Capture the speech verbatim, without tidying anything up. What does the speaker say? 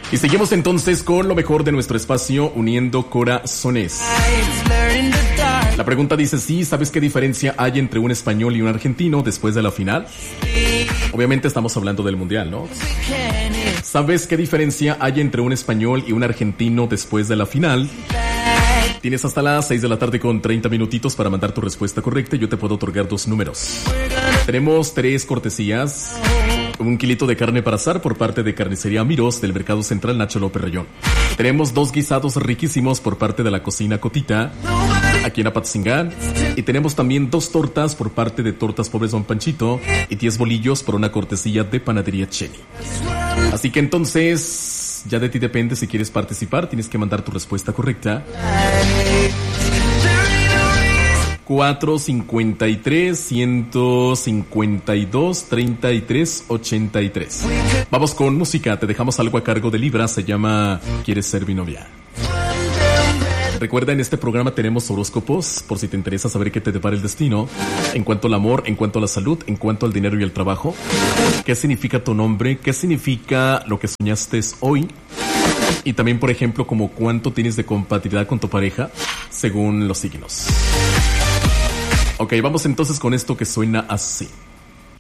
Y seguimos entonces con lo mejor de nuestro espacio, uniendo corazones. La pregunta dice, sí, ¿sabes qué diferencia hay entre un español y un argentino después de la final? Obviamente estamos hablando del mundial, ¿no? ¿Sabes qué diferencia hay entre un español y un argentino después de la final? Tienes hasta las seis de la tarde con treinta minutitos para mandar tu respuesta correcta y yo te puedo otorgar dos números. Tenemos tres cortesías. Un kilito de carne para asar por parte de Carnicería Miros del Mercado Central Nacho López Rayón. Tenemos dos guisados riquísimos por parte de la Cocina Cotita, aquí en Apatzingán. Y tenemos también dos tortas por parte de Tortas Pobres Don Panchito y diez bolillos por una cortesía de Panadería Cheni. Así que entonces, ya de ti depende si quieres participar, tienes que mandar tu respuesta correcta. cuatro cincuenta y tres, ciento cincuenta y dos, treinta y tres, ochenta y tres. Vamos con música, te dejamos algo a cargo de Libra, se llama ¿Quieres ser mi novia? Recuerda, en este programa tenemos horóscopos, por si te interesa saber qué te depara el destino, en cuanto al amor, en cuanto a la salud, en cuanto al dinero y el trabajo. ¿Qué significa tu nombre? ¿Qué significa lo que soñaste hoy? Y también, por ejemplo, como cuánto tienes de compatibilidad con tu pareja, según los signos. Ok, vamos entonces con esto que suena así.